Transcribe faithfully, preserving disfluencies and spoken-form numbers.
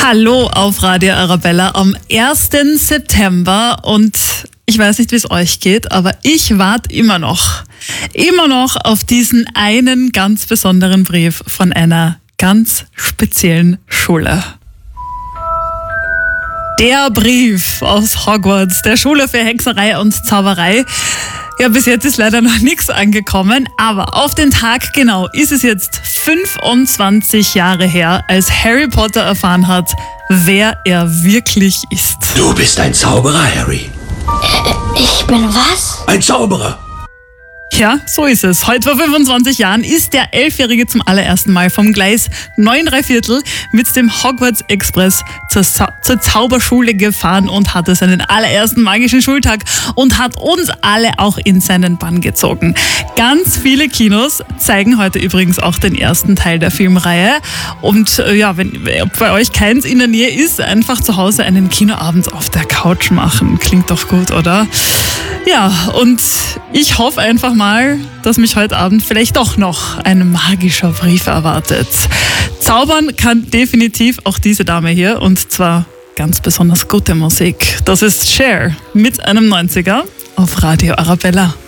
Hallo auf Radio Arabella am ersten September und ich weiß nicht, wie es euch geht, aber ich warte immer noch, immer noch auf diesen einen ganz besonderen Brief von einer ganz speziellen Schule. Der Brief aus Hogwarts, der Schule für Hexerei und Zauberei. Ja, bis jetzt ist leider noch nichts angekommen, aber auf den Tag genau ist es jetzt fünfundzwanzig Jahre her, als Harry Potter erfahren hat, wer er wirklich ist. Du bist ein Zauberer, Harry. Ich bin was? Ein Zauberer. Ja, so ist es. Heute vor fünfundzwanzig Jahren ist der Elfjährige zum allerersten Mal vom Gleis neun drei Viertel mit dem Hogwarts Express zur, Sa- zur Zauberschule gefahren und hatte seinen allerersten magischen Schultag und hat uns alle auch in seinen Bann gezogen. Ganz viele Kinos zeigen heute übrigens auch den ersten Teil der Filmreihe. Und äh, ja, wenn bei euch keins in der Nähe ist, einfach zu Hause einen Kinoabend auf der Couch machen. Klingt doch gut, oder? Ja, und ich hoffe einfach mal, dass mich heute Abend vielleicht doch noch ein magischer Brief erwartet. Zaubern kann definitiv auch diese Dame hier und zwar ganz besonders gute Musik. Das ist Cher mit einem neunziger auf Radio Arabella.